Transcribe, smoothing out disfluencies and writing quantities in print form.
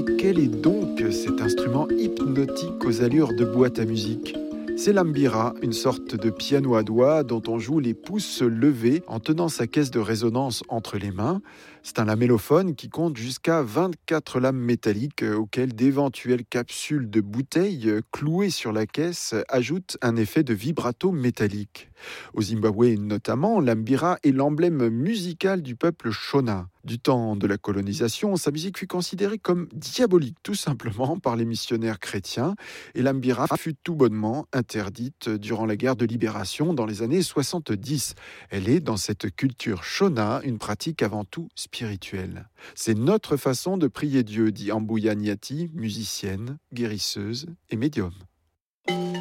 Mais quel est donc cet instrument hypnotique aux allures de boîte à musique ? C'est l'ambira, une sorte de piano à doigts dont on joue les pouces levés en tenant sa caisse de résonance entre les mains. C'est un lamellophone qui compte jusqu'à 24 lames métalliques auxquelles d'éventuelles capsules de bouteilles clouées sur la caisse ajoutent un effet de vibrato métallique. Au Zimbabwe notamment, l'ambira est l'emblème musical du peuple Shona. Du temps de la colonisation, sa musique fut considérée comme diabolique tout simplement par les missionnaires chrétiens et l'ambira fut tout bonnement interdite durant la guerre de libération dans les années 70. Elle est, dans cette culture Shona, une pratique avant tout spirituelle. C'est notre façon de prier Dieu, dit Ambuya Nyati, musicienne, guérisseuse et médium.